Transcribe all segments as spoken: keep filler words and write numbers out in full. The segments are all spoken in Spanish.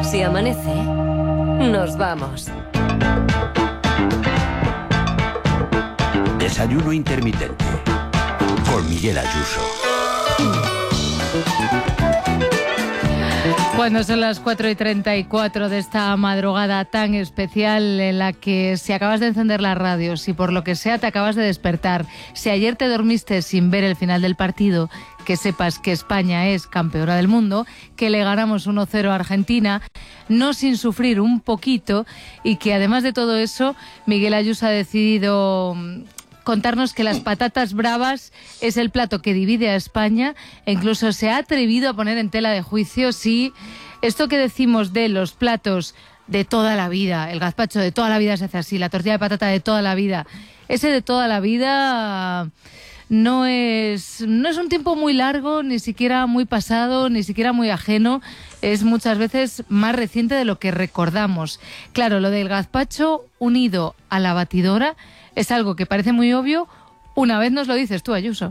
Si amanece, nos vamos. Desayuno intermitente con Miguel Ayuso. Cuando son las cuatro y treinta y cuatro de esta madrugada tan especial en la que si acabas de encender la radio, si por lo que sea te acabas de despertar, si ayer te dormiste sin ver el final del partido, que sepas que España es campeona del mundo, que le ganamos uno cero a Argentina, no sin sufrir un poquito, y que además de todo eso, Miguel Ayuso ha decidido contarnos que las patatas bravas es el plato que divide a España, e incluso se ha atrevido a poner en tela de juicio si esto que decimos de los platos de toda la vida, el gazpacho de toda la vida se hace así, la tortilla de patata de toda la vida, ese de toda la vida no es, no es un tiempo muy largo, ni siquiera muy pasado, ni siquiera muy ajeno, es muchas veces más reciente de lo que recordamos. Claro, lo del gazpacho unido a la batidora es algo que parece muy obvio, una vez nos lo dices tú, Ayuso.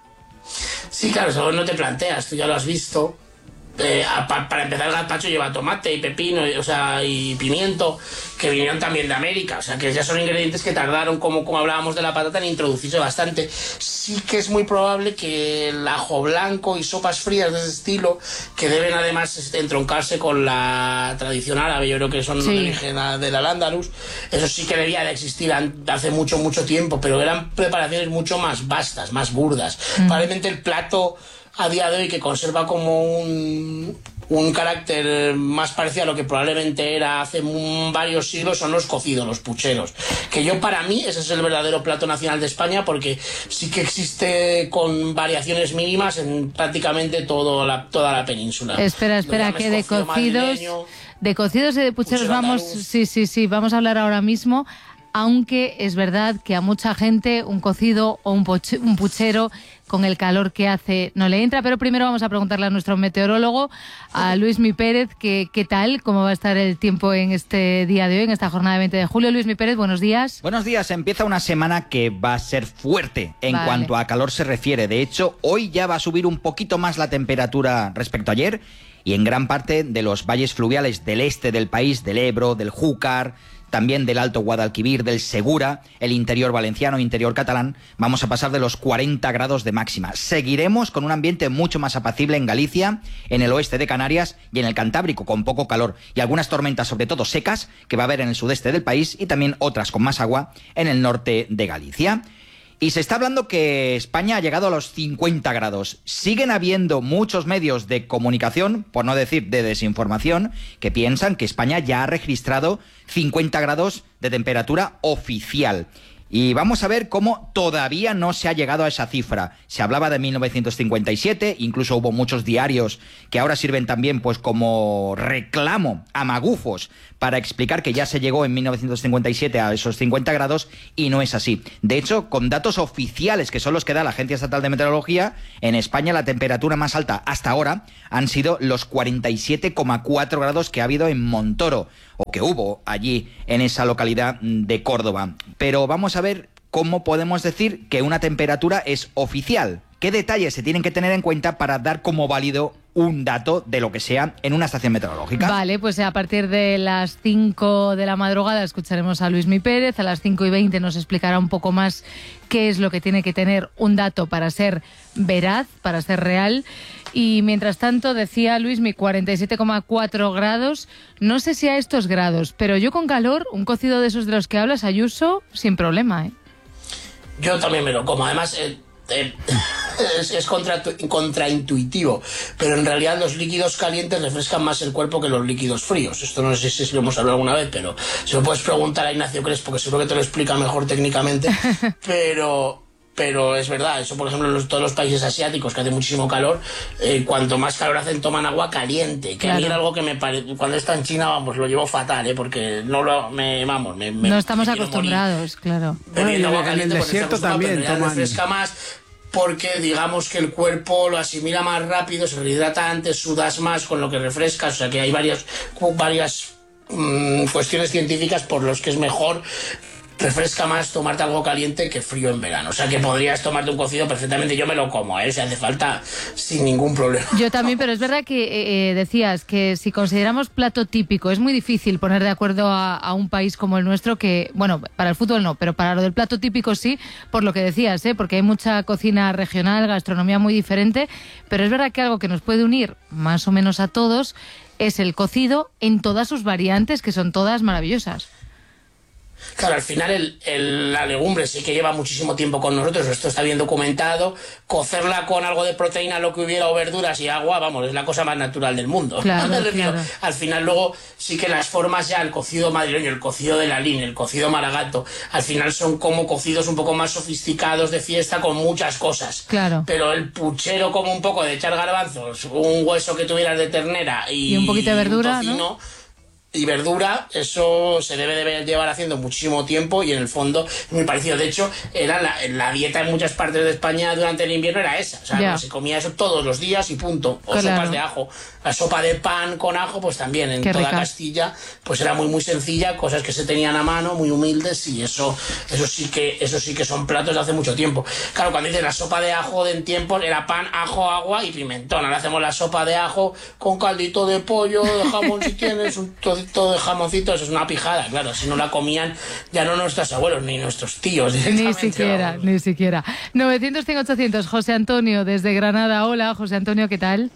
Sí, claro, eso no te planteas, tú ya lo has visto. Eh, pa, para empezar, el gazpacho lleva tomate y pepino, y, o sea, y pimiento, que vinieron también de América, o sea, que ya son ingredientes que tardaron, como, como hablábamos de la patata, en introducirse bastante. Sí que es muy probable que el ajo blanco y sopas frías de ese estilo, que deben además entroncarse con la tradición árabe, yo creo que son sí. de origen del Al-Ándalus, eso sí que debía de existir hace mucho, mucho tiempo, pero eran preparaciones mucho más vastas, más burdas. Mm. Probablemente el plato a día de hoy que conserva como un, un carácter más parecido a lo que probablemente era hace un, varios siglos son los cocidos, los pucheros, que yo para mí ese es el verdadero plato nacional de España, porque sí que existe con variaciones mínimas en prácticamente todo la, toda la península. Espera, espera, que de cocidos, de cocidos y de pucheros vamos, sí, sí, sí, vamos a hablar ahora mismo. Aunque es verdad que a mucha gente un cocido o un, poche, un puchero con el calor que hace no le entra, pero primero vamos a preguntarle a nuestro meteorólogo, a Luismi Pérez, que qué tal, cómo va a estar el tiempo en este día de hoy, en esta jornada de veinte de julio. Luismi Pérez, buenos días. Buenos días, empieza una semana que va a ser fuerte en vale. cuanto a calor se refiere. De hecho, hoy ya va a subir un poquito más la temperatura respecto a ayer, y en gran parte de los valles fluviales del este del país, del Ebro, del Júcar, también del Alto Guadalquivir, del Segura, el interior valenciano, interior catalán, vamos a pasar de los cuarenta grados de máxima. Seguiremos con un ambiente mucho más apacible en Galicia, en el oeste de Canarias y en el Cantábrico, con poco calor, y algunas tormentas, sobre todo secas, que va a haber en el sudeste del país, y también otras con más agua en el norte de Galicia. Y se está hablando que España ha llegado a los cincuenta grados. Siguen habiendo muchos medios de comunicación, por no decir de desinformación, que piensan que España ya ha registrado cincuenta grados de temperatura oficial. Y vamos a ver cómo todavía no se ha llegado a esa cifra. Se hablaba de mil novecientos cincuenta y siete, incluso hubo muchos diarios que ahora sirven también pues como reclamo a magufos para explicar que ya se llegó en mil novecientos cincuenta y siete a esos cincuenta grados, y no es así. De hecho, con datos oficiales, que son los que da la Agencia Estatal de Meteorología, en España la temperatura más alta hasta ahora han sido los cuarenta y siete coma cuatro grados que ha habido en Montoro, o que hubo allí en esa localidad de Córdoba. Pero vamos a ver cómo podemos decir que una temperatura es oficial. ¿Qué detalles se tienen que tener en cuenta para dar como válido un dato de lo que sea en una estación meteorológica? Vale, pues a partir de las cinco de la madrugada escucharemos a Luismi Pérez, a las cinco y veinte nos explicará un poco más qué es lo que tiene que tener un dato para ser veraz, para ser real. Y mientras tanto, decía Luismi, cuarenta y siete coma cuatro grados, no sé si a estos grados, pero yo con calor, un cocido de esos de los que hablas, Ayuso, sin problema, ¿eh? Yo también me lo como, además... Eh... Eh, es, es contra, contraintuitivo, pero en realidad los líquidos calientes refrescan más el cuerpo que los líquidos fríos. Esto no sé si lo hemos hablado alguna vez, pero se lo puedes preguntar a Ignacio Crespo, que seguro que te lo explica mejor técnicamente, pero... Pero es verdad, eso por ejemplo en los, todos los países asiáticos que hace muchísimo calor, eh, cuanto más calor hacen toman agua caliente, que claro. A mí era algo que me parece, cuando está en China, vamos, lo llevo fatal, ¿eh? Porque no lo, me, vamos, me, me No estamos me acostumbrados, morir. Claro. Bebiendo bueno, agua caliente, en el desierto también toman... refresca más, porque digamos que el cuerpo lo asimila más rápido, se rehidrata antes, sudas más con lo que refrescas, o sea que hay varias, varias mmm, cuestiones científicas por los que es mejor refresca más tomarte algo caliente que frío en verano. O sea que podrías tomarte un cocido perfectamente, yo me lo como, ¿eh? Si hace falta, sin ningún problema. Yo también, pero es verdad que eh, decías que si consideramos plato típico, es muy difícil poner de acuerdo a, a un país como el nuestro que, bueno, para el fútbol no, pero para lo del plato típico sí, por lo que decías, ¿eh? Porque hay mucha cocina regional, gastronomía muy diferente, pero es verdad que algo que nos puede unir más o menos a todos es el cocido en todas sus variantes, que son todas maravillosas. Claro, al final el, el, la legumbre sí que lleva muchísimo tiempo con nosotros, esto está bien documentado, cocerla con algo de proteína, lo que hubiera, o verduras y agua, vamos, es la cosa más natural del mundo. Claro, claro. Al final luego sí que las formas ya, el cocido madrileño, el cocido de la línea, el cocido maragato, al final son como cocidos un poco más sofisticados de fiesta con muchas cosas. Claro. Pero el puchero como un poco de echar garbanzos, un hueso que tuvieras de ternera y, y un poquito de verdura, tocino, ¿no? Y verdura, eso se debe de llevar haciendo muchísimo tiempo y en el fondo es muy parecido. De hecho, era la, la dieta en muchas partes de España durante el invierno era esa. O sea, yeah. se comía eso todos los días y punto. O claro. sopas de ajo. La sopa de pan con ajo, pues también en Qué toda rica. Castilla, pues era muy muy sencilla, cosas que se tenían a mano, muy humildes, y eso eso sí que eso sí que son platos de hace mucho tiempo. Claro, cuando dices la sopa de ajo de en tiempos era pan, ajo, agua y pimentón. Ahora hacemos la sopa de ajo con caldito de pollo, de jamón si tienes, un trocito de jamoncito, eso es una pijada, claro, si no la comían ya no nuestros abuelos ni nuestros tíos. Ni siquiera, vamos. ni siquiera. novecientos, cien, ochocientos, José Antonio desde Granada. Hola, José Antonio, ¿qué tal?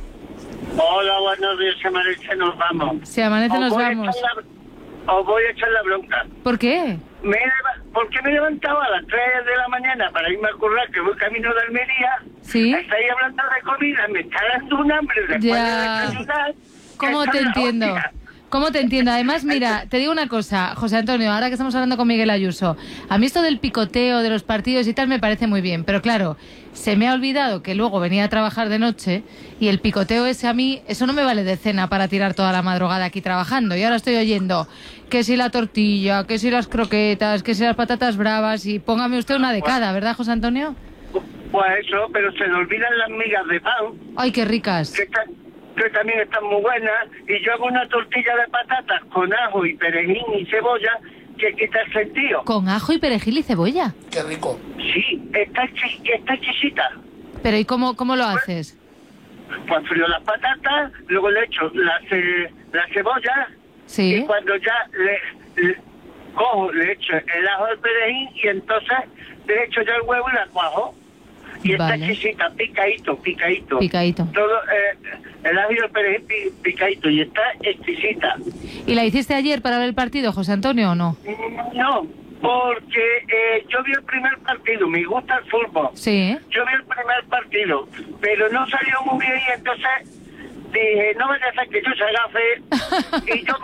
Hola, buenos días, se amanece, nos vamos. Se amanece, nos vamos. La, os voy a echar la bronca. ¿Por qué? Me, porque me levantaba a las tres de la mañana para irme a currar, que voy camino de Almería. Sí. Estáis hablando de comida, me está dando un hambre después ya. de desayunar. ¿Cómo te entiendo? Hostia. ¿Cómo te entiendo? Además, mira, te digo una cosa, José Antonio, ahora que estamos hablando con Miguel Ayuso, a mí esto del picoteo de los partidos y tal me parece muy bien, pero claro, se me ha olvidado que luego venía a trabajar de noche y el picoteo ese a mí, eso no me vale de cena para tirar toda la madrugada aquí trabajando. Y ahora estoy oyendo que si la tortilla, que si las croquetas, que si las patatas bravas, y póngame usted una de cada, ¿verdad, José Antonio? Pues eso, pero se le olvidan las migas de pan. ¡Ay, qué ricas! Que están, que también están muy buenas, y yo hago una tortilla de patatas con ajo y perejil y cebolla que quita el sentido. ¿Con ajo y perejil y cebolla? ¡Qué rico! Sí, está, está exquisita. ¿Pero y cómo, cómo lo haces? Pues, pues frío las patatas, luego le echo la, ce, la cebolla, sí. Y cuando ya le, le cojo, le echo el ajo del perejil y entonces le echo ya el huevo y la cuajo. Y vale. Está exquisita, picadito, picadito. Picadito. Todo, eh, el ajo y el perejil picadito, y está exquisita. ¿Y la hiciste ayer para ver el partido, José Antonio, o no? No, porque eh, yo vi el primer partido, me gusta el fútbol. Sí. Yo vi el primer partido, pero no salió muy bien, y entonces dije, no vaya a ser que yo se agafe. Y yo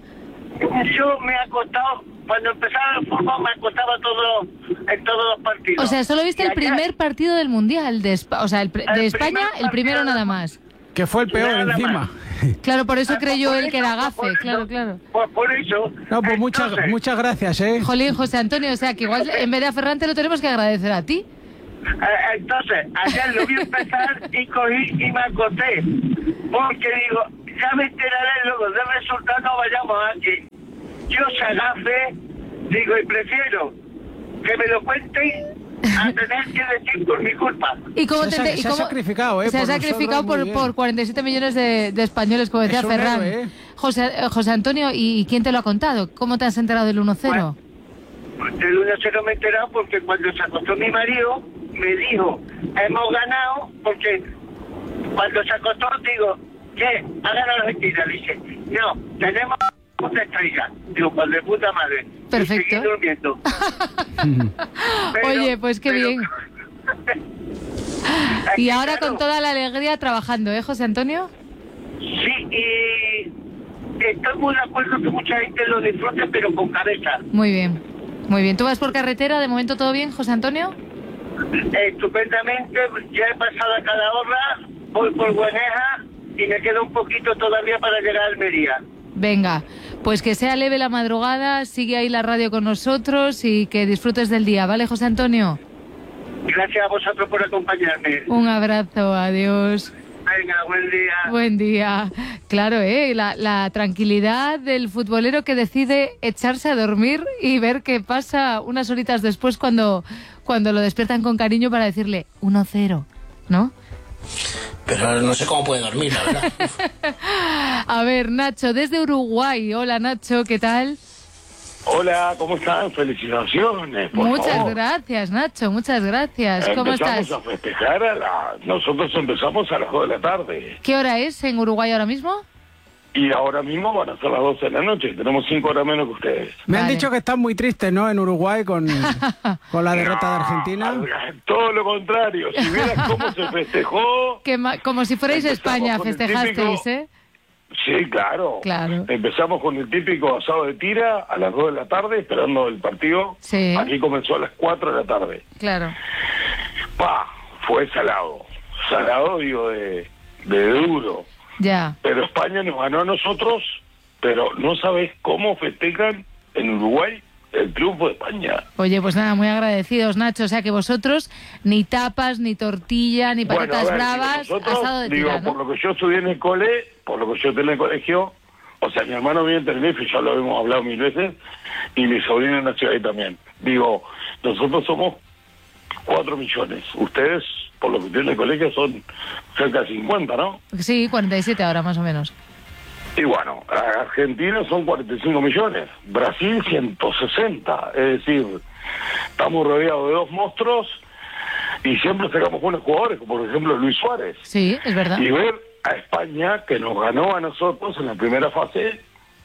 me, yo me he acostado. Cuando empezaba el fútbol me acostaba todo, en todos los partidos. O sea, solo viste y el ayer, primer partido del Mundial, de, o sea, el, el de España, el primero nada más. Que fue el peor encima. Más. Claro, por eso ah, creyó pues él que era gafe, claro, claro. Pues por eso. No, pues muchas, muchas gracias, ¿eh? Jolín, José Antonio, o sea, que igual en vez de a Ferran te lo tenemos que agradecer a ti. Entonces, ayer lo vi empezar y cogí y me acosté. Porque digo, ya me enteraré luego del resultado, no vayamos aquí. Yo se agafe. Digo, y prefiero que me lo cuenten a tener que decir por mi culpa. ¿Y cómo se, te, ha, y se cómo, ha sacrificado, ¿eh? Se ha sacrificado por, por cuarenta y siete millones de, de españoles, como decía Ferran. Héroe, ¿eh? José, José Antonio, ¿y quién te lo ha contado? ¿Cómo te has enterado del uno cero? Bueno, del uno cero me he enterado porque cuando se acostó mi marido, me dijo, hemos ganado, porque cuando se acostó, digo, ¿qué? ¿Ha ganado Argentina? Dice, no, tenemos... una estrella, digo, pues de puta madre. Perfecto. Y seguí durmiendo. Pero, Oye, pues qué pero... bien. Y ahora claro, con toda la alegría trabajando, ¿eh, José Antonio? Sí, y estoy muy de acuerdo que mucha gente lo disfrute, pero con cabeza. Muy bien, muy bien. ¿Tú vas por carretera? ¿De momento todo bien, José Antonio? Estupendamente, ya he pasado a cada hora, voy por Bueneja y me queda un poquito todavía para llegar a Almería. Venga, pues que sea leve la madrugada, sigue ahí la radio con nosotros y que disfrutes del día, ¿vale, José Antonio? Gracias a vosotros por acompañarme. Un abrazo, adiós. Venga, buen día. Buen día. Claro, ¿eh? La, la tranquilidad del futbolero que decide echarse a dormir y ver qué pasa unas horitas después cuando, cuando lo despiertan con cariño para decirle uno cero, ¿no? Pero no sé cómo puede dormir, la verdad. A ver, Nacho, desde Uruguay. Hola, Nacho, ¿qué tal? Hola, ¿cómo están? Felicitaciones, por Muchas favor. gracias, Nacho, muchas gracias. ¿Cómo Empezamos estás? a festejar a la... Nosotros empezamos a las dos de la tarde. ¿Qué hora es en Uruguay ahora mismo? Y ahora mismo van a ser las doce de la noche. Tenemos cinco horas menos que ustedes. Me han Vale. dicho que están muy tristes, ¿no? En Uruguay con, con la derrota de Argentina. No, todo lo contrario. Si vieras cómo se festejó... Que ma- como si fuerais Empezamos España, con el festejasteis, típico- ¿eh? Sí, claro. Claro. Empezamos con el típico asado de tira a las dos de la tarde, esperando el partido. Sí. Aquí comenzó a las cuatro de la tarde. Claro. Pa, fue salado. Salado, digo, de, de duro. Ya. Pero España nos ganó a nosotros, pero no sabes cómo festejan en Uruguay el triunfo de España. Oye, pues nada, muy agradecidos, Nacho. O sea que vosotros ni tapas, ni tortilla, ni Bueno, patatas a ver, bravas, digo, nosotros, asado de digo, tira, ¿no? por lo que yo estudié en el cole, por lo que yo estudié en el colegio, o sea, mi hermano vive en Tenerife, ya lo hemos hablado mil veces, y mi sobrino nació ahí también. Digo, nosotros somos cuatro millones. Ustedes, por lo que estudié en el colegio, son cerca de cincuenta, ¿no? Sí, cuarenta y siete ahora, más o menos. Y bueno, Argentina son cuarenta y cinco millones, Brasil ciento sesenta, es decir, estamos rodeados de dos monstruos y siempre sacamos buenos jugadores, como por ejemplo Luis Suárez. Sí, es verdad. Y ver a España, que nos ganó a nosotros en la primera fase,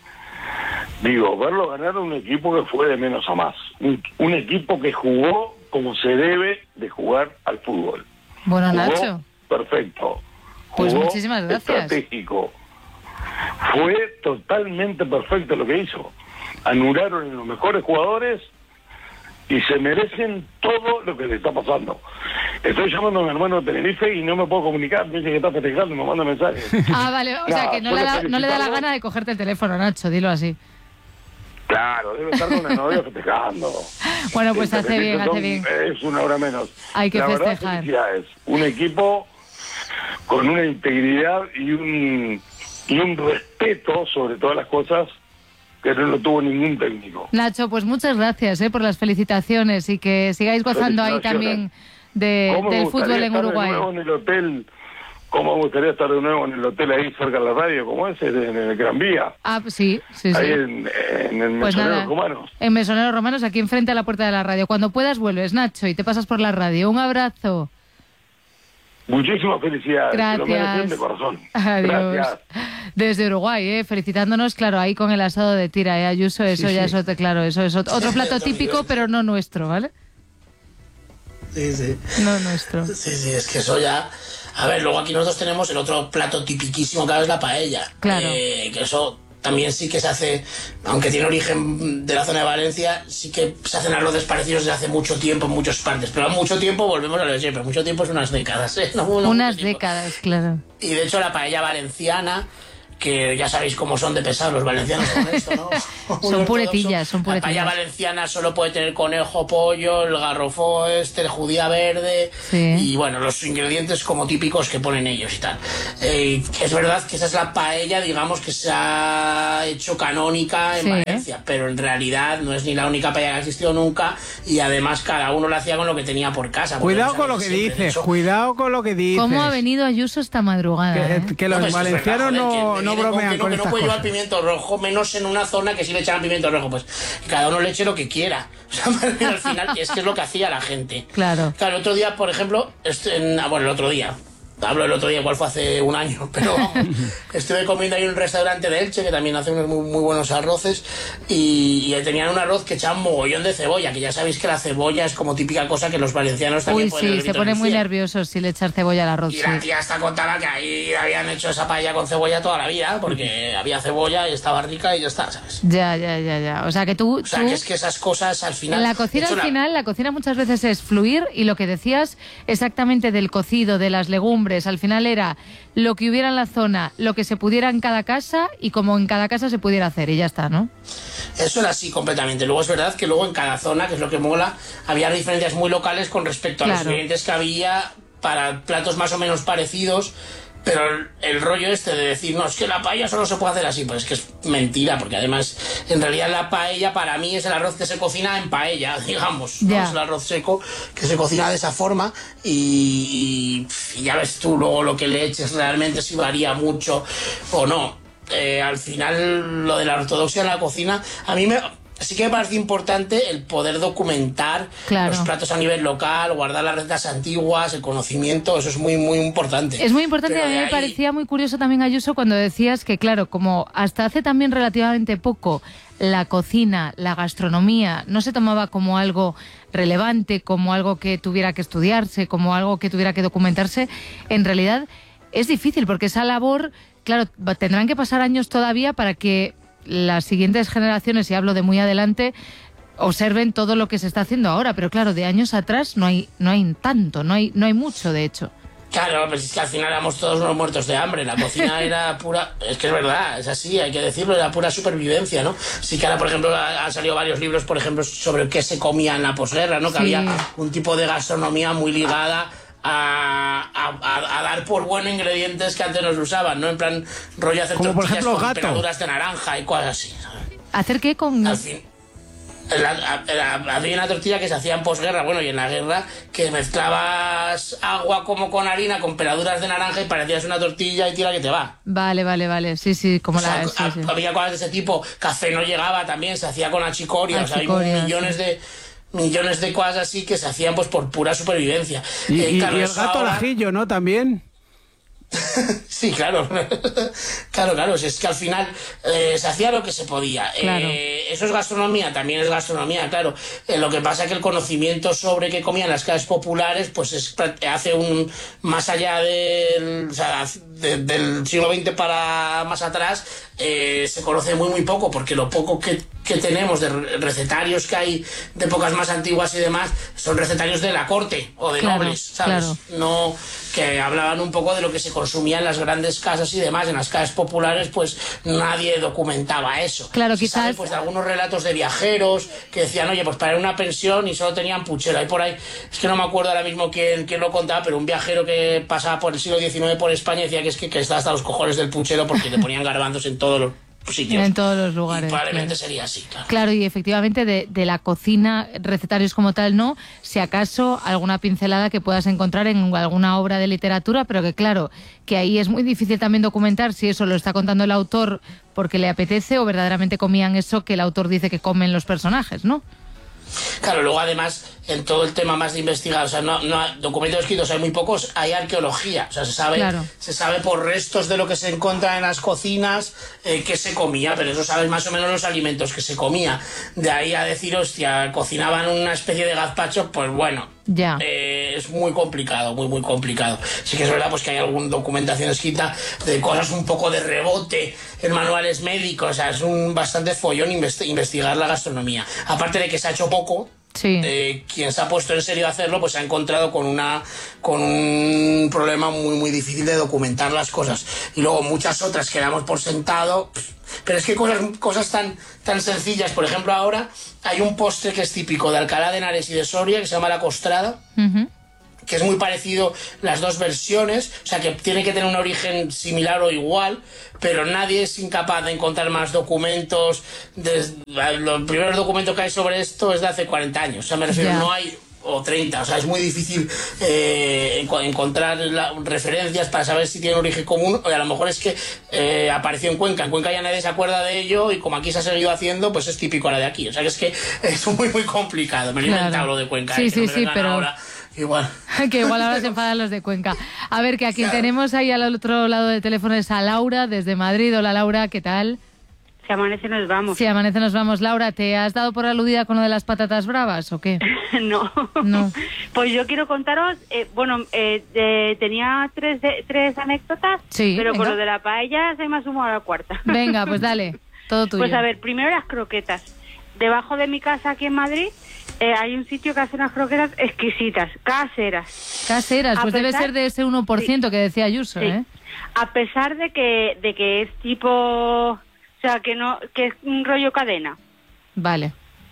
digo, verlo ganar a un equipo que fue de menos a más, un, un equipo que jugó como se debe de jugar al fútbol. Bueno, Jugó Nacho, perfecto. Pues Jugó muchísimas gracias. Estratégico. Fue totalmente perfecto lo que hizo. Anularon en los mejores jugadores y se merecen todo lo que le está pasando. Estoy llamando a mi hermano de Tenerife y no me puedo comunicar. Me dice que está festejando y me manda mensajes. Ah, vale, o sea Nada, que no solo le, da, no le da la felicitarlo. gana de cogerte el teléfono, Nacho, dilo así. Claro, debe estar con una novia festejando. Bueno, pues En hace Tenerife bien, hace son- bien. Es una hora menos. Hay que La verdad, festejar. felicidades. Un equipo con una integridad y un, y un respeto sobre todas las cosas que no lo tuvo ningún técnico. Nacho, pues muchas gracias eh, por las felicitaciones y que sigáis gozando ahí también de, ¿Cómo me del gustaría fútbol en estar Uruguay. de nuevo en el hotel? ¿Cómo me gustaría estar de nuevo en el hotel ahí cerca de la radio? ¿Cómo es? En el Gran Vía. Ah, sí, sí, sí. Ahí en, en el Pues Mesonero nada, Romanos. en Mesoneros Romanos, aquí enfrente a la puerta de la radio. Cuando puedas vuelves, Nacho, y te pasas por la radio. Un abrazo. Muchísimas felicidades. Te lo merecen Gracias. de corazón. Adiós. Gracias. Desde Uruguay, eh, felicitándonos, claro, ahí con el asado de tira, eh, Ayuso, eso Sí, ya sí. es otro, claro, eso es otro, otro plato típico, pero no nuestro, ¿vale? Sí, sí. No nuestro. Sí, sí, es que eso ya... A ver, luego aquí nosotros tenemos el otro plato tipiquísimo que es la paella. Claro. Eh, que eso también sí que se hace, aunque tiene origen de la zona de Valencia, sí que se hacen arroces parecidos desde hace mucho tiempo en muchas partes. Pero mucho tiempo, volvemos a lo de siempre, mucho tiempo es unas décadas, ¿eh? No, no Unas mucho tiempo. décadas, claro. Y de hecho la paella valenciana, que ya sabéis cómo son de pesados los valencianos con esto, ¿no? Muy Son puretillas, ortodoxo. son La paella puretillas. valenciana solo puede tener conejo, pollo, el garrofó este, el judía verde Sí. y bueno, los ingredientes como típicos que ponen ellos y tal. Eh, es verdad que esa es la paella, digamos, que se ha hecho canónica en Sí. Valencia, pero en realidad no es ni la única paella que ha existido nunca y además cada uno lo hacía con lo que tenía por casa. porque Cuidado ya con lo sabéis que siempre, de dices, hecho, cuidado con lo que dices. ¿Cómo ha venido Ayuso esta madrugada? Que, eh? que los No, pues es valencianos verdad, joder, no, que no viene bromean que no, con que no estas puede llevar cosas. pimiento rojo, menos en una zona que sí le echaban pimiento rojo. Pues cada uno le eche lo que quiera. O sea, al final es que es lo que hacía la gente. Claro. Claro, el otro día, por ejemplo, este, en- ah, bueno, el otro día, hablo del otro día, igual fue hace un año, pero vamos, estuve comiendo ahí en un restaurante de Elche que también hace unos muy, muy buenos arroces y, y tenían un arroz que echaban mogollón de cebolla, que ya sabéis que la cebolla es como típica cosa que los valencianos también Uy, ponen sí, el se grito pone del muy cielo. nervioso si le echar cebolla al arroz. Y Sí. la tía hasta contaba que ahí habían hecho esa paella con cebolla toda la vida, porque había cebolla y estaba rica y ya está, ¿sabes? Ya, ya, ya, ya. O sea que tú, O sea, tú- que es que esas cosas al final... en la de cocina hecho, al la- final, la cocina muchas veces es fluir y lo que decías exactamente del cocido, de las legumbres, al final era lo que hubiera en la zona, lo que se pudiera en cada casa y como en cada casa se pudiera hacer y ya está, ¿no? Eso era así completamente. Luego es verdad que luego en cada zona, que es lo que mola, había diferencias muy locales con respecto a los Claro. ingredientes que había para platos más o menos parecidos, Pero el, el rollo este de decir, no, es que la paella solo se puede hacer así, pues es que es mentira, porque además, en realidad la paella para mí es el arroz que se cocina en paella, digamos, ¿no? Es el arroz seco que se cocina de esa forma y, y, y ya ves tú luego lo que le eches realmente si varía mucho o no. Eh, al final, lo de la ortodoxia en la cocina, a mí me... Sí que me parece importante el poder documentar claro. los platos a nivel local, guardar las recetas antiguas, el conocimiento, eso es muy, muy importante. Es muy importante, Pero a mí me ahí... parecía muy curioso también, Ayuso, cuando decías que, claro, como hasta hace también relativamente poco la cocina, la gastronomía, no se tomaba como algo relevante, como algo que tuviera que estudiarse, como algo que tuviera que documentarse, en realidad es difícil, porque esa labor, claro, tendrán que pasar años todavía para que las siguientes generaciones, y hablo de muy adelante, observen todo lo que se está haciendo ahora, pero claro, de años atrás no hay no hay tanto, no hay no hay mucho, de hecho. Claro, pues es que al final éramos todos unos muertos de hambre, la cocina era pura, es que es verdad, es así, hay que decirlo, era pura supervivencia, ¿no? Sí que ahora, por ejemplo, han salido varios libros, por ejemplo, sobre qué se comía en la posguerra, ¿no? Que sí. Había un tipo de gastronomía muy ligada A, a, a dar por bueno ingredientes que antes nos usaban, ¿no? En plan, rollo hacer como tortillas por ejemplo, con gato. peladuras de naranja y cosas así, ¿sabes? ¿Hacer qué con...? Al fin, la, la, la, había una tortilla que se hacía en posguerra, bueno, y en la guerra, que mezclabas agua como con harina, con peladuras de naranja y parecías una tortilla y tira que te va. Vale, vale, vale, sí, sí, como o sea, la... Sí, a, sí. Había cosas de ese tipo, café no llegaba también, se hacía con achicoria, achicoria o sea, hay millones sí. de... millones de cosas así que se hacían pues por pura supervivencia. Y, eh, y, claro, y el gato ahora... al ajillo, ¿no? También. Sí, claro. Claro, claro. Es que al final eh, se hacía lo que se podía. Claro. Eh, eso es gastronomía, también es gastronomía, claro. Eh, lo que pasa es que el conocimiento sobre qué comían las clases populares, pues es, hace un más allá del, o sea, de, del siglo veinte para más atrás, eh, se conoce muy muy poco, porque lo poco que, que tenemos de recetarios que hay de épocas más antiguas y demás son recetarios de la corte o de claro, nobles, ¿sabes? Claro. No, que hablaban un poco de lo que se consumía en las grandes casas y demás. En las casas populares pues nadie documentaba eso. Claro, se quizás sabe, pues de algunos relatos de viajeros que decían, oye, pues para una pensión y solo tenían puchero. Hay por ahí, es que no me acuerdo ahora mismo quién, quién lo contaba, pero un viajero que pasaba por el siglo diecinueve por España decía que es que, que estaba hasta los cojones del puchero porque le ponían garbanzos en todos los sitios. En todos los lugares. Y probablemente claro. sería así, claro. Claro, y efectivamente de, de la cocina, recetarios como tal, no. Si acaso alguna pincelada que puedas encontrar en alguna obra de literatura, pero que claro, que ahí es muy difícil también documentar si eso lo está contando el autor porque le apetece o verdaderamente comían eso que el autor dice que comen los personajes, ¿no? Claro, luego además en todo el tema más de investigar, o sea, no, no documentos escritos hay muy pocos, hay arqueología, o sea, se sabe, claro. se sabe por restos de lo que se encuentra en las cocinas eh, qué se comía, pero eso sabes más o menos los alimentos que se comía. De ahí a decir, hostia, cocinaban una especie de gazpacho, pues bueno, ya. Eh, es muy complicado, muy muy complicado. Sí que es verdad pues que hay alguna documentación escrita de cosas un poco de rebote en manuales médicos, o sea, es un bastante follón investi- investigar la gastronomía. Aparte de que se ha hecho poco. Sí. Eh, quien se ha puesto en serio a hacerlo pues se ha encontrado con una con un problema muy muy difícil de documentar las cosas, y luego muchas otras que damos por sentado, pero es que cosas cosas tan tan sencillas. Por ejemplo, ahora hay un postre que es típico de Alcalá de Henares y de Soria que se llama la costrada. Uh-huh. Que es muy parecido las dos versiones, o sea que tiene que tener un origen similar o igual, pero nadie es incapaz de encontrar más documentos. Desde, los primeros documentos que hay sobre esto es de hace cuarenta años, o sea, me refiero, yeah. no hay, o treinta, o sea, es muy difícil eh, encontrar la, referencias para saber si tiene origen común, o a lo mejor es que eh, apareció en Cuenca, en Cuenca ya nadie se acuerda de ello, y como aquí se ha seguido haciendo, pues es típico ahora de aquí, o sea que es que es muy muy complicado. Me lo he claro. inventado lo de Cuenca, sí, eh, sí, que no me sí, pero... ahora. Igual. Que igual ahora se enfadan los de Cuenca. A ver, que a quien claro. tenemos ahí al otro lado del teléfono es a Laura, desde Madrid. Hola, Laura, ¿qué tal? Si amanece nos vamos. Si amanece nos vamos. Laura, ¿te has dado por aludida con lo de las patatas bravas o qué? no. No. Pues yo quiero contaros, eh, bueno, eh, eh, tenía tres, de, tres anécdotas, sí, pero venga. con lo de la paella se me ha sumado a la cuarta. Venga, pues dale, todo tuyo. Pues a ver, primero las croquetas. Debajo de mi casa aquí en Madrid eh, hay un sitio que hace unas croquetas exquisitas, caseras. Caseras, a pues pesar, debe ser de ese uno por ciento sí, que decía Ayuso, sí. ¿eh? A pesar de que de que es tipo, o sea, que no que es un rollo cadena. Vale.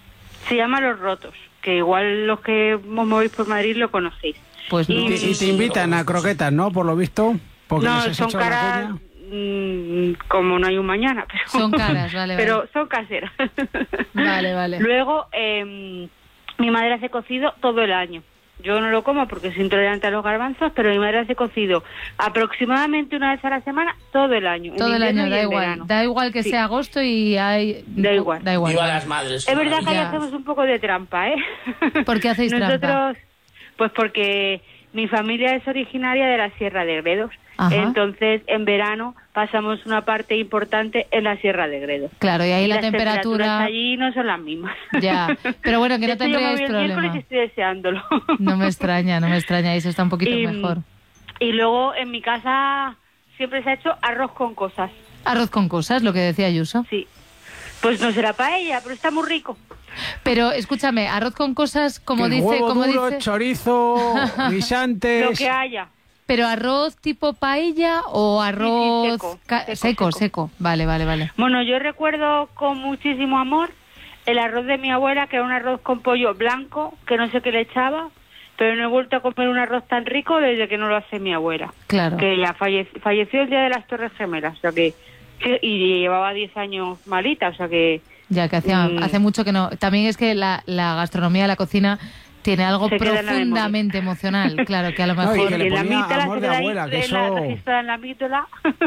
Se llama Los Rotos, que igual los que os movéis por Madrid lo conocéis. Pues no. Y, y te invitan a croquetas, ¿no? Por lo visto, Porque no, nos has son hecho la caras cuña. mm, como no hay un mañana. Pero, Son caras, vale, Pero vale. son caseras. Vale, vale. Luego, eh, mi madre hace cocido todo el año. Yo no lo como porque soy intolerante a los garbanzos, pero mi madre hace cocido aproximadamente una vez a la semana todo el año. Todo el año, invierno y da en igual. verano. Da igual que Sí. sea agosto y hay... Da igual. Da igual. Viva las madres. Es verdad que ahí Ya. hacemos un poco de trampa, ¿eh? ¿Por qué hacéis Nosotros, trampa? pues porque mi familia es originaria de la Sierra de Gredos. Ajá. Entonces, en verano pasamos una parte importante en la Sierra de Gredos. Claro, y ahí Y la las temperatura... temperaturas allí no son las mismas. Ya, pero bueno, que De no hecho, yo me tendríais voy el miércoles problema. y estoy deseándolo. No me extraña, no me extraña, eso está un poquito Y- mejor. Y luego en mi casa siempre se ha hecho arroz con cosas. Arroz con cosas, lo que decía Ayuso. Sí. Pues no será paella, pero está muy rico. Pero escúchame, arroz con cosas, como Que el dice... huevo como duro, dice... chorizo, guisantes... Lo que haya. ¿Pero arroz tipo paella o arroz seco, ca- seco, seco, seco. seco? Vale, vale, vale. Bueno, yo recuerdo con muchísimo amor el arroz de mi abuela, que era un arroz con pollo blanco, que no sé qué le echaba, pero no he vuelto a comer un arroz tan rico desde que no lo hace mi abuela. Claro. Que ya falle- falleció el día de las Torres Gemelas, o sea que, que- y llevaba diez años malita, o sea que Ya que hacía, Mm. hace mucho que no. También es que la, la gastronomía de la cocina tiene algo Se queda en la profundamente emocional. Claro, que a lo No, y mejor... que le y en la ponía mítola amor se de queda ahí abuela, que en la- eso- registrada en la mítola.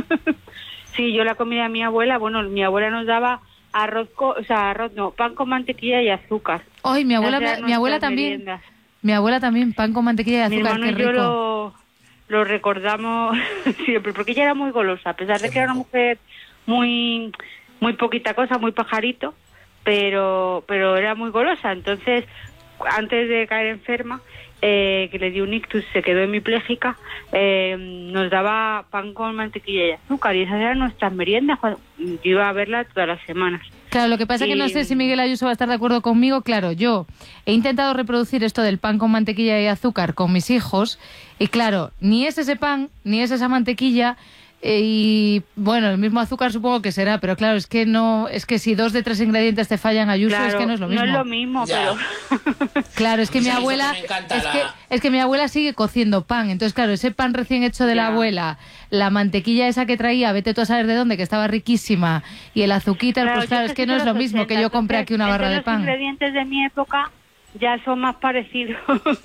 Sí, yo la comida de mi abuela, bueno, mi abuela nos daba arroz, co- o sea, arroz no, pan con mantequilla y azúcar. Ay, mi abuela, Esas eran mi abuela nuestras también. meriendas. Mi abuela también, pan con mantequilla y Mi azúcar, hermano qué y yo rico. lo, lo recordamos siempre, porque ella era muy golosa, a pesar de que era una mujer muy muy poquita cosa, muy pajarito, pero pero era muy golosa. Entonces, antes de caer enferma, eh, que le dio un ictus, se quedó hemipléjica, eh, nos daba pan con mantequilla y azúcar, y esas eran nuestras meriendas. Cuando, yo iba a verla todas las semanas. Claro, lo que pasa es que no Y- sé si Miguel Ayuso va a estar de acuerdo conmigo. Claro, yo he intentado reproducir esto del pan con mantequilla y azúcar con mis hijos y claro, ni es ese pan, ni es esa mantequilla eh, y bueno, el mismo azúcar supongo que será, pero claro, es que no, es que si dos de tres ingredientes te fallan, Ayuso, Claro, es que no es lo mismo. No es lo mismo, Ya. pero... Claro, es que mi Sí, abuela me encanta es la- que, es que mi abuela sigue cociendo pan, entonces claro, ese pan recién hecho de la Ya. abuela, la mantequilla esa que traía, vete tú a saber de dónde, que estaba riquísima, y el azuquita, Claro, pues yo claro, es que soy no de es lo los mismo que ochenta, yo compré aquí una entonces, barra de entre pan. Los ingredientes de mi época ya son más parecidos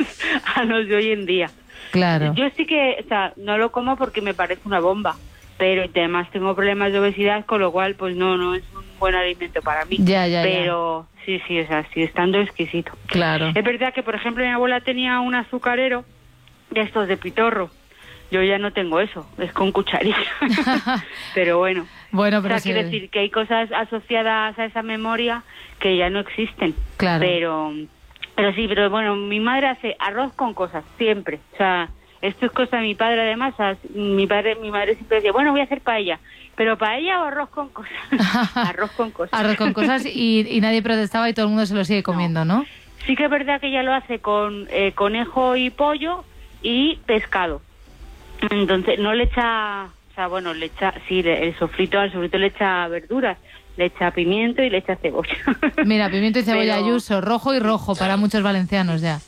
a los de hoy en día. Claro. Yo sí que, o sea, no lo como porque me parece una bomba, pero además tengo problemas de obesidad, con lo cual, pues no, no es un buen alimento para mí. Ya, ya, ya. Pero sí, sí, o sea, sigue estando exquisito. Claro. Es verdad que, por ejemplo, mi abuela tenía un azucarero de estos de pitorro. Yo ya no tengo eso, es con cucharilla. Pero bueno. Bueno, O pero sea, sí. quiero decir que hay cosas asociadas a esa memoria que ya no existen. Claro. Pero, pero sí, pero bueno, mi madre hace arroz con cosas, siempre. O sea, esto es cosa de mi padre además. O sea, mi padre, mi madre siempre decía, bueno, voy a hacer paella. ¿Pero paella o arroz con cosas? Arroz con cosas. Arroz con cosas y, y nadie protestaba y todo el mundo se lo sigue comiendo, ¿no? Sí que es verdad que ella lo hace con eh, conejo y pollo y pescado. Entonces no le echa, o sea, bueno, le echa, sí, le- el sofrito, al sofrito le echa verduras, le echa pimiento y le echa cebolla. Mira, pimiento y cebolla Pero- Ayuso, rojo y rojo para muchos valencianos ya.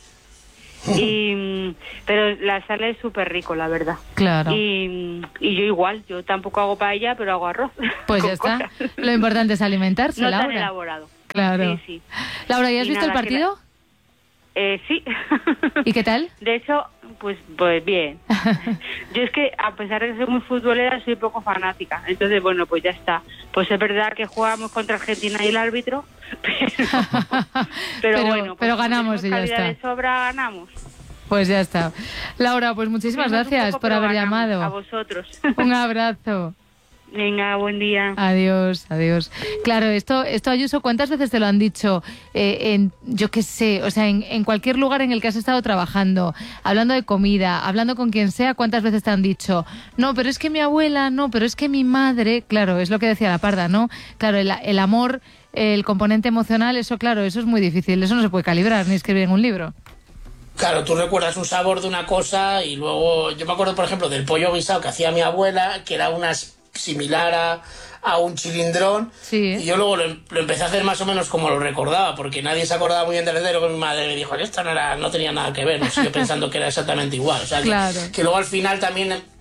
y mm, pero la sal es súper rico, la verdad. Claro. Y, mm, y yo igual, yo tampoco hago paella, pero hago arroz. Pues con ya está. cosas. Lo importante es alimentarse, No tan Laura. elaborado. Claro. Sí, sí. Laura, ¿ya has Y visto el nada, que partido? Eh, sí. ¿Y qué tal? De hecho, pues, pues bien. Yo es que, a pesar de que soy muy futbolera, soy poco fanática. Entonces, bueno, pues ya está. Pues es verdad que jugamos contra Argentina y el árbitro, pero, pero, Pero- bueno. Pues pero como ganamos tenemos y ya calidad está. de sobra, ganamos. Pues ya está. Laura, pues muchísimas Sufrimos un gracias poco, por pero haber ganamos. A llamado. vosotros. Un abrazo. Venga, buen día. Adiós, adiós. Claro, esto, esto Ayuso, ¿cuántas veces te lo han dicho? Eh, en, yo qué sé, o sea, en, en cualquier lugar en el que has estado trabajando, hablando de comida, hablando con quien sea, ¿cuántas veces te han dicho? No, pero es que mi abuela, no, pero es que mi madre, claro, es lo que decía la Parda, ¿no? Claro, el, el amor, el componente emocional, eso, claro, eso es muy difícil, eso no se puede calibrar ni escribir en un libro. Claro, tú recuerdas un sabor de una cosa y luego... Yo me acuerdo, por ejemplo, del pollo guisado que hacía mi abuela, que era unas similar a, a un chilindrón. Sí. Y yo luego lo, lo empecé a hacer más o menos como lo recordaba, porque nadie se acordaba muy bien del receta, que mi madre me dijo que esto no, era, no tenía nada que ver, no sé, yo pensando que era exactamente igual. O sea, que, Claro. que luego al final también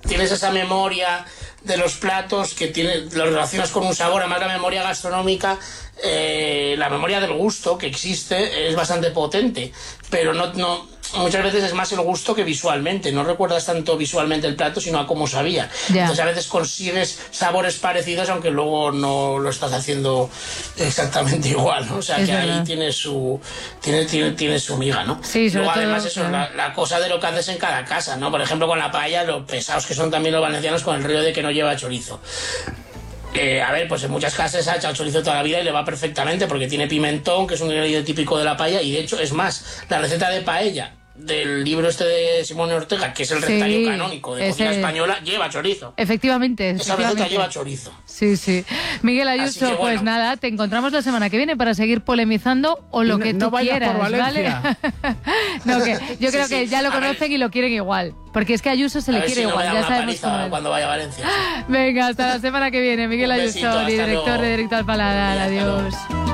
tienes esa memoria de los platos que tiene, los relacionas con un sabor, además la memoria gastronómica, eh, la memoria del gusto que existe es bastante potente, pero no, no muchas veces es más el gusto que visualmente, no recuerdas tanto visualmente el plato sino a cómo sabía. Ya. Entonces a veces consigues sabores parecidos aunque luego no lo estás haciendo exactamente igual, ¿no? O sea es que verdad. Ahí tiene su tiene, tiene, tiene su miga, ¿no? Sí, sobre luego todo, además eso, la, la cosa de lo que haces en cada casa, ¿no? Por ejemplo con la paella, lo pesados que son también los valencianos con el rollo de que no lleva chorizo. Eh, a ver, pues en muchas casas ha echado chorizo toda la vida y le va perfectamente porque tiene pimentón, que es un ingrediente típico de la paella, y de hecho es más, la receta de paella del libro este de Simón Ortega, que es el recetario sí, canónico de ese... cocina española, lleva chorizo. Efectivamente. Esa receta lleva chorizo. Sí, sí. Miguel Ayuso, que, bueno, pues nada, te encontramos la semana que viene para seguir polemizando o lo no, que tú no quieras, ¿vale? no, que yo creo sí, que sí. ya lo conocen ver. y lo quieren igual. Porque es que a Ayuso se a le quiere si igual, no ya sabemos cómo cuando vaya a Valencia. Sí. Venga, hasta la semana que viene. Miguel Ayuso, besito, director luego. de Directo al Paladar. Adiós.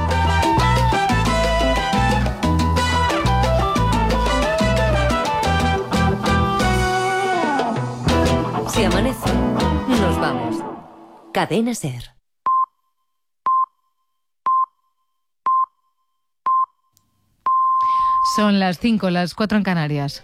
Si amanece, nos vamos. Cadena SER. Son las cinco, las cuatro en Canarias.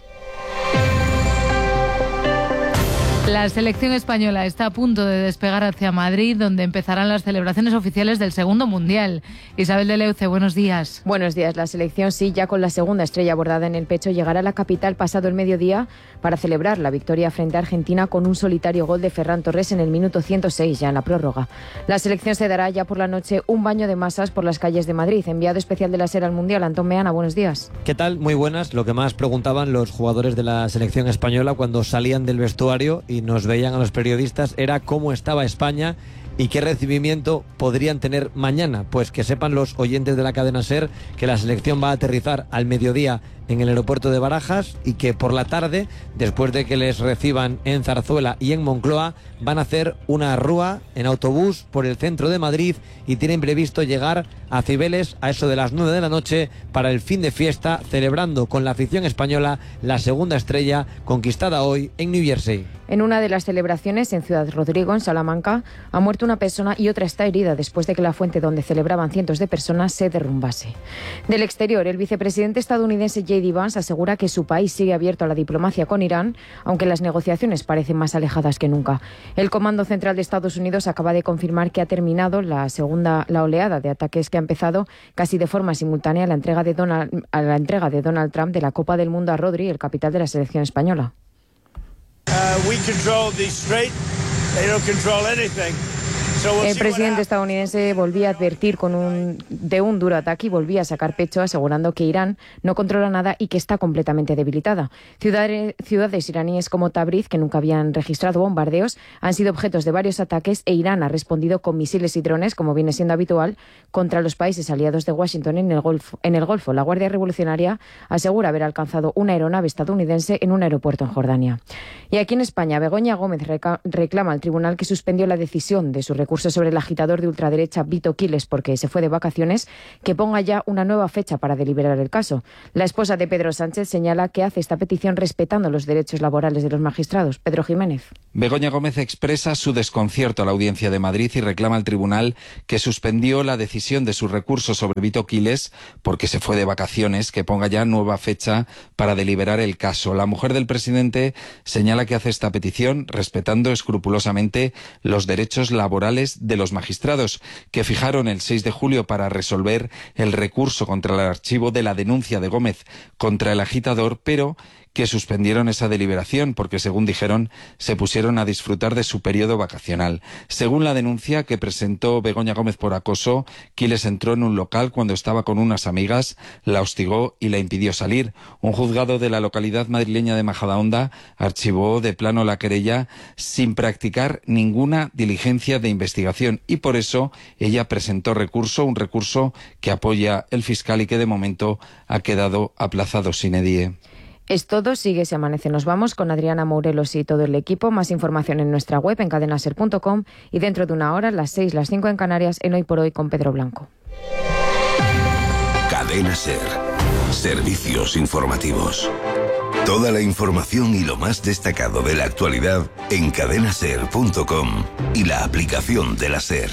La selección española está a punto de despegar hacia Madrid, donde empezarán las celebraciones oficiales del segundo Mundial. Isabel de Leuce, buenos días. Buenos días. La selección, sí, ya con la segunda estrella bordada en el pecho, llegará a la capital pasado el mediodía para celebrar la victoria frente a Argentina con un solitario gol de Ferran Torres en el minuto ciento seis, ya en la prórroga. La selección se dará ya por la noche un baño de masas por las calles de Madrid. Enviado especial de la SER al Mundial, Antón Meana, buenos días. ¿Qué tal? Muy buenas. Lo que más preguntaban los jugadores de la selección española cuando salían del vestuario y nos veían a los periodistas era cómo estaba España y qué recibimiento podrían tener mañana. Pues que sepan los oyentes de la cadena SER que la selección va a aterrizar al mediodía en el aeropuerto de Barajas y que por la tarde, después de que les reciban en Zarzuela y en Moncloa, van a hacer una rúa en autobús por el centro de Madrid y tienen previsto llegar a Cibeles a eso de las nueve de la noche para el fin de fiesta, celebrando con la afición española la segunda estrella conquistada hoy en New Jersey. En una de las celebraciones en Ciudad Rodrigo, en Salamanca, ha muerto una persona y otra está herida después de que la fuente donde celebraban cientos de personas se derrumbase. Del exterior, el vicepresidente estadounidense J D Vance asegura que su país sigue abierto a la diplomacia con Irán, aunque las negociaciones parecen más alejadas que nunca. El Comando Central de Estados Unidos acaba de confirmar que ha terminado la segunda la oleada de ataques que ha empezado casi de forma simultánea a la entrega de Donald, a la entrega de Donald Trump de la Copa del Mundo a Rodri, el capitán de la selección española. Uh, we control the strait. They don't control anything. El presidente estadounidense volvía a advertir con un, de un duro ataque y volvía a sacar pecho asegurando que Irán no controla nada y que está completamente debilitada. Ciudades, ciudades iraníes como Tabriz, que nunca habían registrado bombardeos, han sido objetos de varios ataques e Irán ha respondido con misiles y drones, como viene siendo habitual, contra los países aliados de Washington en el Golfo. En el Golfo. La Guardia Revolucionaria asegura haber alcanzado una aeronave estadounidense en un aeropuerto en Jordania. Y aquí en España, Begoña Gómez reca- reclama al tribunal que suspendió la decisión de su recurso sobre el agitador de ultraderecha Vito Quiles porque se fue de vacaciones, que ponga ya una nueva fecha para deliberar el caso. La esposa de Pedro Sánchez señala que hace esta petición respetando los derechos laborales de los magistrados. Pedro Jiménez. Begoña Gómez expresa su desconcierto a la Audiencia de Madrid y reclama al tribunal que suspendió la decisión de su recurso sobre Vito Quiles porque se fue de vacaciones, que ponga ya nueva fecha para deliberar el caso. La mujer del presidente señala que hace esta petición respetando escrupulosamente los derechos laborales de los magistrados, que fijaron el seis de julio para resolver el recurso contra el archivo de la denuncia de Gómez contra el agitador, pero que suspendieron esa deliberación porque, según dijeron, se pusieron a disfrutar de su periodo vacacional. Según la denuncia que presentó Begoña Gómez por acoso, Quiles entró en un local cuando estaba con unas amigas, la hostigó y la impidió salir. Un juzgado de la localidad madrileña de Majadahonda archivó de plano la querella sin practicar ninguna diligencia de investigación y por eso ella presentó recurso, un recurso que apoya el fiscal y que de momento ha quedado aplazado sine die. Es todo, sigue Se Amanece. Nos vamos con Adriana Mourelos y todo el equipo. Más información en nuestra web, en cadena ser punto com, y dentro de una hora, las seis, las cinco en Canarias, en Hoy por Hoy con Pedro Blanco. Cadena SER. Servicios informativos. Toda la información y lo más destacado de la actualidad en cadena ser punto com y la aplicación de la SER.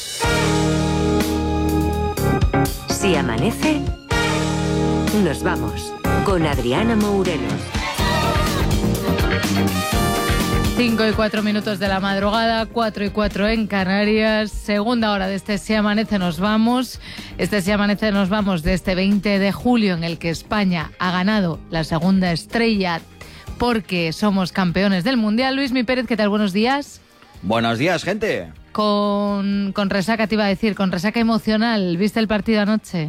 Si amanece, nos vamos con Adriana Mourelos. Cinco y cuatro minutos de la madrugada, cuatro y cuatro en Canarias, segunda hora de este Si Amanece Nos Vamos. Este Si Amanece Nos Vamos de este veinte de julio, en el que España ha ganado la segunda estrella porque somos campeones del Mundial. Luismi Pérez, ¿qué tal? Buenos días. Buenos días, gente. Con, con resaca, te iba a decir, con resaca emocional. ¿Viste el partido anoche?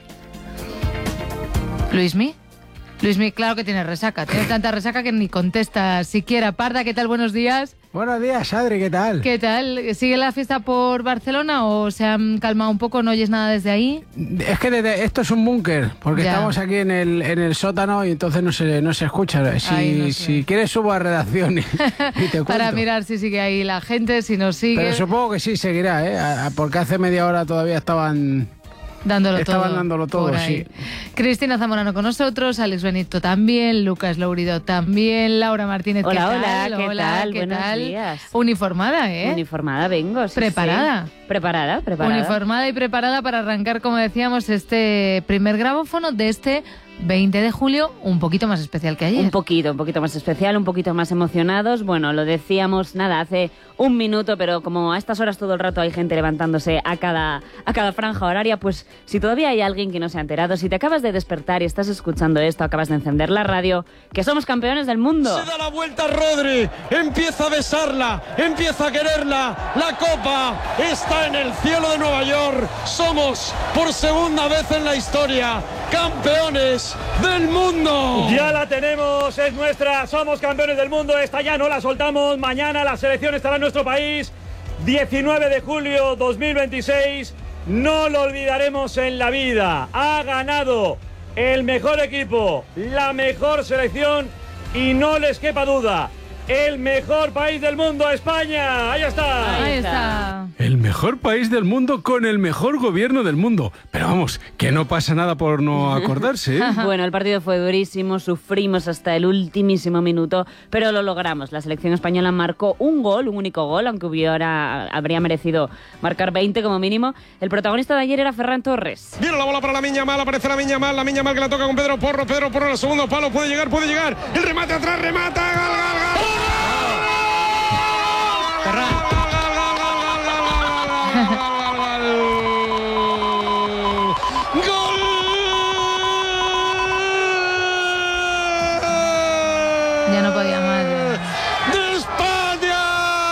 ¿Luismi? Luismi, claro que tiene resaca. Tiene tanta resaca que ni contesta siquiera. Parda, ¿qué tal? Buenos días. Buenos días, Adri, ¿qué tal? ¿Qué tal? ¿Sigue la fiesta por Barcelona o se han calmado un poco? ¿No oyes nada desde ahí? Es que desde, esto es un búnker, porque Ya. estamos aquí en el, en el sótano y entonces no se, no se escucha. Si, Ay, no sé. si quieres subo a redacción y, y te cuento. Para mirar si sigue ahí la gente, si no sigue. Pero supongo que sí seguirá, ¿eh? A- a- porque hace media hora todavía estaban... Dándolo Estaban todo. dándolo todo, por ahí. sí. Cristina Zamorano con nosotros, Alex Benito también, Lucas Lourido también, Laura Martínez, Hola, ¿qué hola, tal? ¿qué tal? ¿qué Buenos tal? días. Uniformada, ¿eh? Uniformada vengo, sí, ¿Preparada? sí. Preparada, preparada. Uniformada y preparada para arrancar, como decíamos, este primer grabófono de este veinte de julio, un poquito más especial que ayer. Un poquito, un poquito más especial, un poquito más emocionados. Bueno, lo decíamos, nada, hace un minuto, pero como a estas horas todo el rato hay gente levantándose a cada, a cada franja horaria, pues si todavía hay alguien que no se ha enterado, si te acabas de despertar y estás escuchando esto, acabas de encender la radio, que somos campeones del mundo. Se da la vuelta Rodri, empieza a besarla, empieza a quererla, la copa está en el cielo de Nueva York, somos por segunda vez en la historia campeones del mundo. Ya la tenemos, es nuestra, somos campeones del mundo, esta ya no la soltamos, mañana la selección estará en nuestro país, diecinueve de julio dos mil veintiséis, no lo olvidaremos en la vida, ha ganado el mejor equipo, la mejor selección y no les quepa duda, el mejor país del mundo, España, ahí está. Ahí está. El mejor país del mundo con el mejor gobierno del mundo. Pero vamos, que no pasa nada por no acordarse, ¿eh? Bueno, el partido fue durísimo, sufrimos hasta el ultimísimo minuto, pero lo logramos. La selección española marcó un gol, un único gol, aunque hubiera, habría merecido marcar veinte como mínimo. El protagonista de ayer era Ferran Torres. Viene la bola para la Miña Mal, aparece la Miña Mal, la Miña Mal que la toca con Pedro Porro, Pedro Porro en el segundo palo, puede llegar, puede llegar, el remate atrás, remata, gal, gal, gal. Ya no podía más. ¡De España!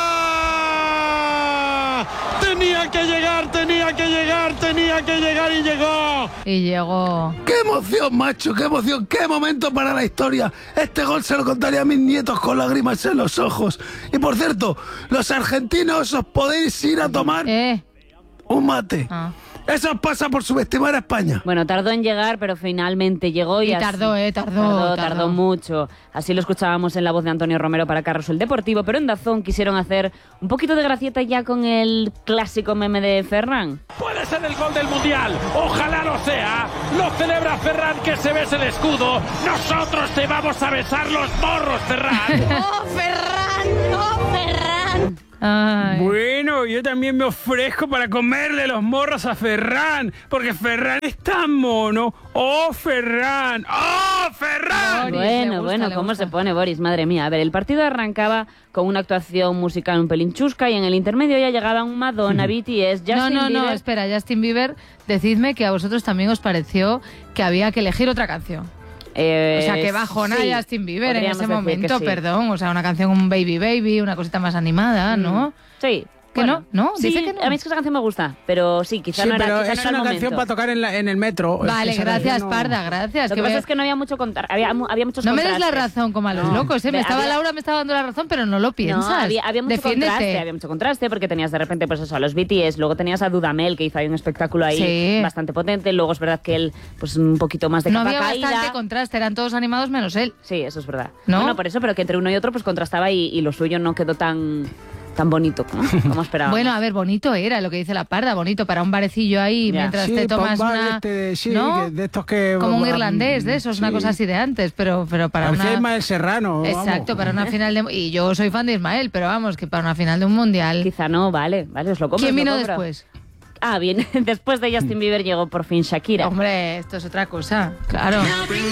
Tenía que llegar, tenía que llegar, tenía que llegar y llegó. Y llegó. ¡Qué emoción, macho! ¡Qué emoción! ¡Qué momento para la historia! Este gol se lo contaría a mis nietos con lágrimas en los ojos. Y por cierto, los argentinos os podéis ir a tomar ¿Eh? un mate. Ah. Eso os pasa por subestimar a España. Bueno, tardó en llegar, pero finalmente llegó. Y, Y así- tardó, eh, tardó, tardó. tardó. Tardó mucho. Así lo escuchábamos en la voz de Antonio Romero para Carrusel Deportivo, pero en Dazón quisieron hacer un poquito de gracieta ya con el clásico meme de Ferran. Puede ser el gol del Mundial, ojalá lo sea. Lo celebra Ferran, que se bese el escudo. Nosotros te vamos a besar los morros, Ferran. ¡Oh, Ferran! ¡Oh, Ferran! Ay. Bueno, yo también me ofrezco para comerle los morros a Ferran, porque Ferran es tan mono. ¡Oh, Ferran! ¡Oh, Ferran! Boris, le Bueno, gusta, bueno, le ¿cómo gusta. se pone Boris? Madre mía. A ver, el partido arrancaba con una actuación musical un pelín chusca y en el intermedio ya llegaban Madonna, B T S, Justin No, no, no, Bieber. espera, Justin Bieber, decidme que a vosotros también os pareció que había que elegir otra canción. Eh, O sea, que bajona sí, Justin Bieber en podríamos ese decir momento, que sí. perdón. O sea, una canción, un Baby Baby, una cosita más animada, ¿no? Sí. ¿Que Bueno, no? ¿No? Sí, Dice que no. a mí es que esa canción me gusta, pero sí, quizá Sí, no era, pero quizá es no era una el canción momento. para tocar en, la- en el metro. Es Vale, que esa gracias, canción no- Parda, gracias. Lo que que pasa ve- es que no había mucho contar, había, había muchos No me des contrastes. la razón como a los No. locos, ¿eh? Me Ve, estaba había- Laura me estaba dando la razón, pero no lo piensas. No, había, había mucho Defiéndete. contraste, había mucho contraste porque tenías de repente pues eso, a los B T S, luego tenías a Dudamel que hizo ahí un espectáculo ahí Sí. bastante potente, luego es verdad que él pues un poquito más de No capa había caída. bastante contraste, eran todos animados menos él. Sí, eso es verdad. ¿No? Bueno, por eso, pero que entre uno y otro pues contrastaba y, y lo suyo no quedó tan tan bonito, ¿no? Como esperábamos. Bueno, a ver, bonito era lo que dice la Parda, bonito para un barecillo ahí Ya. mientras Sí, te tomas pa' un bar una... este, sí, ¿no? que de estos que... Como un bueno, irlandés de esos, sí. una cosa así de antes, pero, pero para Parecía una... Ismael Serrano. Exacto, vamos. para una final de... Y yo soy fan de Ismael, pero vamos, que para una final de un mundial... Quizá no, vale, vale, os lo compro. ¿Quién os lo vino compro. después? Ah, bien, después de Justin Bieber llegó por fin Shakira. Hombre, esto es otra cosa, claro.